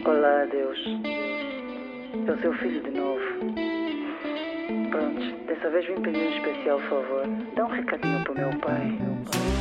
Olá, Deus. Eu sou o filho de novo. Pronto, dessa vez vim pedir um especial favor. Dá um recadinho pro meu